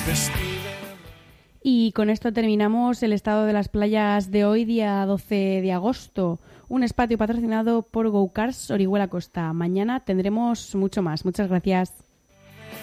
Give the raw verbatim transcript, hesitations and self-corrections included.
Y con esto terminamos el estado de las playas de hoy, día doce de agosto. Un espacio patrocinado por Go Cars Orihuela Costa. Mañana tendremos mucho más. Muchas gracias.